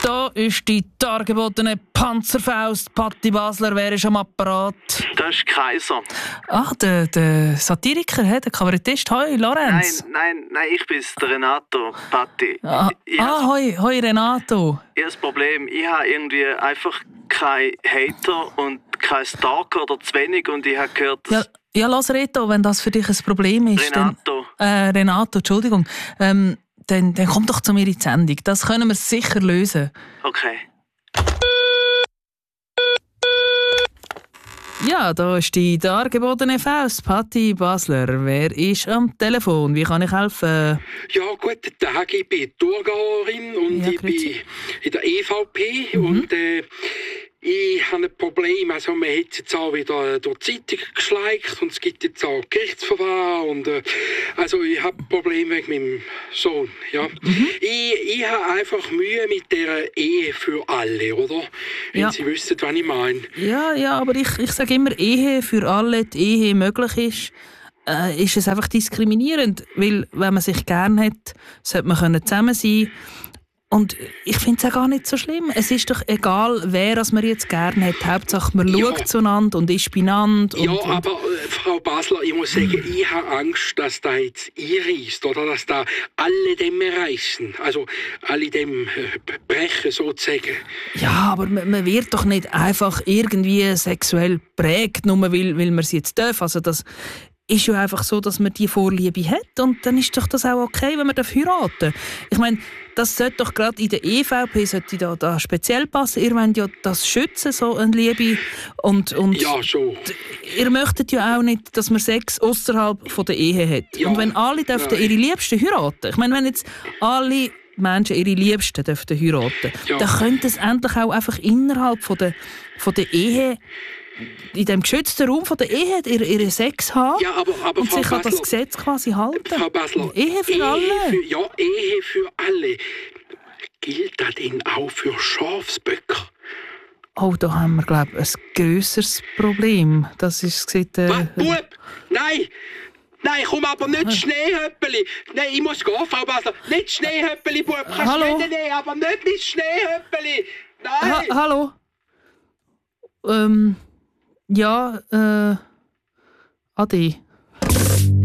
Da ist die dargebotene Panzerfaust. Patti Basler, wer ist am Apparat? Das ist Kaiser. Ach, der Satiriker, der Kabarettist. Hoi, Lorenz. Nein, ich bin's, der Renato, Patti. Hoi, Renato. Ich habe das Problem, ich habe irgendwie einfach keine Hater und keinen Stalker oder zu wenig und ich habe gehört, dass... Ja, lass Reto, wenn das für dich ein Problem ist. Renato. Renato, Entschuldigung. Dann komm doch zu mir in die Sendung. Das können wir sicher lösen. Okay. Ja, da ist die dargebotene Faust, Patti Basler. Wer ist am Telefon? Wie kann ich helfen? Ja, guten Tag, ich bin Thurgauerin und ich bin in der EVP und ich habe ein Problem. Also man hat jetzt auch wieder durch die Zeitung geschleicht und es gibt jetzt auch Gerichtsverfahren und also ich habe ein Problem wegen meinem Sohn. Ja. Ich habe einfach Mühe mit der Ehe für alle, oder? Wenn Sie wissen, was ich meine. Ja, aber ich sage immer, Ehe für alle, die Ehe möglich ist es einfach diskriminierend, weil wenn man sich gern hat, sollte man zusammen sein können. Und ich finde es auch gar nicht so schlimm. Es ist doch egal, wer man jetzt gerne hat. Hauptsache, man schaut zueinander und ist beieinander. Aber Frau Basler, ich muss sagen, ich habe Angst, dass da jetzt einreisst oder dass da alle dem reissen. Also alle dem brechen sozusagen. Ja, aber man wird doch nicht einfach irgendwie sexuell prägt, nur weil man es jetzt darf. Also das ist ja einfach so, dass man die Vorliebe hat und dann ist doch das auch okay, wenn man heiraten darf. Ich meine, das sollte doch gerade in der EVP sollte da speziell passen. Ihr wollt ja das schützen, so eine Liebe. Und ja, schon. Ihr möchtet ja auch nicht, dass man Sex außerhalb der Ehe hat. Ja, und wenn alle dürften ihre Liebsten heiraten, ich meine, wenn jetzt alle Menschen ihre Liebsten dürften heiraten, dann könnte es endlich auch einfach innerhalb von der Ehe, in dem geschützten Raum von der Ehe ihre Sex haben aber und Frau sich an Basler, das Gesetz quasi halten. Frau Basler, Ehe für alle. Ehe für alle. Gilt das denn auch für Schafsböcker? Oh, da haben wir, glaube ich, ein grösseres Problem. Das ist Was, Bub? Nein, komm aber nicht Schneehöppeli. Nein, ich muss gehen, Frau Basler. Nicht Schneehöppeli, Bub. Hallo? Nein, aber nicht mit Schneehöppeli. Nein. Hallo? Ade.